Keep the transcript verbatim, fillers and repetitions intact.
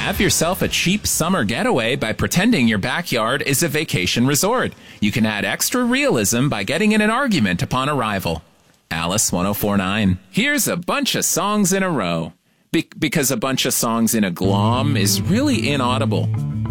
Have yourself a cheap summer getaway by pretending your backyard is a vacation resort. You can add extra realism by getting in an argument upon arrival. Alice one oh four point nine. Here's a bunch of songs in a row. Be- because a bunch of songs in a glom is really inaudible.